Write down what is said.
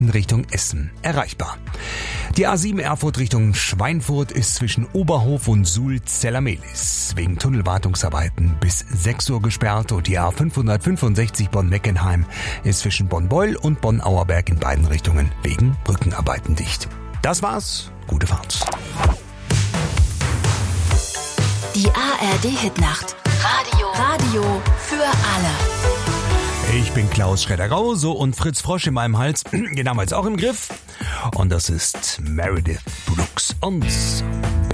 in Richtung Essen erreichbar. Die A7 Erfurt Richtung Schweinfurt ist zwischen Oberhof und Suhl-Zellermehlis wegen Tunnelwartungsarbeiten bis 6 Uhr gesperrt und die A565 Bonn-Meckenheim ist zwischen Bonn-Beul und Bonn-Auerberg in beiden Richtungen wegen Brückenarbeiten dicht. Das war's. Gute Fahrt. Die ARD-Hitnacht. Radio für alle. Ich bin Klaus Schredder-Rau, so, und Fritz Frosch in meinem Hals, den haben wir jetzt auch im Griff. Und das ist Meredith Brooks und